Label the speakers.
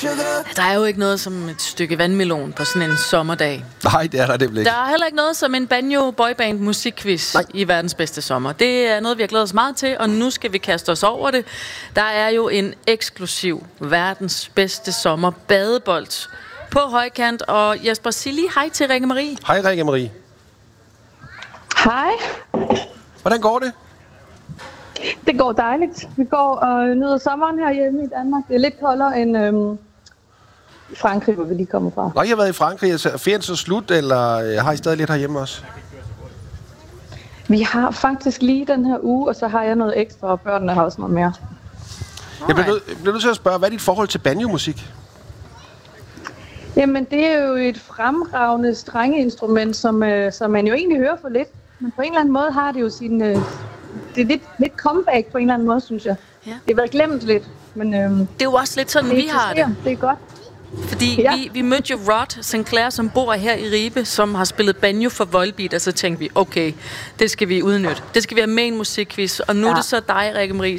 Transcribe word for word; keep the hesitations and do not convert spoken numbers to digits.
Speaker 1: Der er jo ikke noget som et stykke vandmelon på sådan en sommerdag.
Speaker 2: Nej, det er der det ikke.
Speaker 1: Der er heller ikke noget som en banjo boyband musikquiz i verdens bedste sommer. Det er noget, vi har glædet os meget til, og nu skal vi kaste os over det. Der er jo en eksklusiv verdens bedste sommer badebold på højkant. Og Jesper, sig lige hej til Rikke Marie.
Speaker 2: Hej Rikke Marie.
Speaker 3: Hej.
Speaker 2: Hvordan går det?
Speaker 3: Det går dejligt. Vi går og nyder sommeren herhjemme i Danmark. Det er lidt koldere end øhm, i Frankrig, hvor vi lige kommer fra.
Speaker 2: Nå, I har været i Frankrig. Er ferien så slut, eller har I stadig lidt herhjemme også?
Speaker 3: Vi har faktisk lige den her uge, og så har jeg noget ekstra, og børnene har også noget mere.
Speaker 2: Jeg bliver nødt, jeg bliver nødt til at spørge, hvad er dit forhold til banjo-musik?
Speaker 3: Jamen, det er jo et fremragende strengeinstrument, som, øh, som man jo egentlig hører for lidt. Men på en eller anden måde har det jo sin... Øh, det er lidt, lidt comeback på en eller anden måde, synes jeg. Ja. Det har været glemt lidt, men... Øh,
Speaker 1: det er jo også lidt sådan, vi har det.
Speaker 3: Det er godt.
Speaker 1: Fordi ja. vi, vi mødte jo Rod Sinclair, som bor her i Ribe, som har spillet banjo for Volbeat, og så tænkte vi, okay, det skal vi udnytte. Det skal vi have med en musikquiz. Og nu ja. er det så dig, Rikke Marie,